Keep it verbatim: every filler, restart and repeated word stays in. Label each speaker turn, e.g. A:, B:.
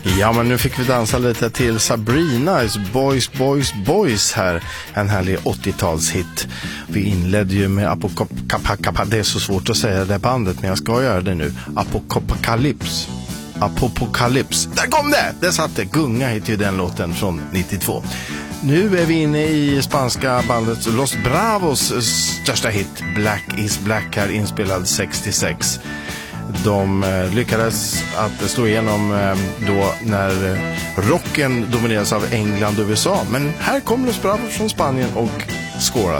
A: Ja, men nu fick vi dansa lite till Sabrina's Boys, Boys, Boys här. En härlig åttiotalshit. Vi inledde ju med Apocalypse. Det är så svårt att säga det bandet, men jag ska göra det nu. Apocalypse. Apocalypse. Där kom det! Där satt det. Gunga heter ju den låten från nittiotvå. Nu är vi inne i spanska bandet Los Bravos största hit, Black is Black, här inspelad sextiosex. De eh, lyckades att slå igenom eh, då när eh, rocken domineras av England och U S A. Men här kommer Los Bravos från Spanien och skårade.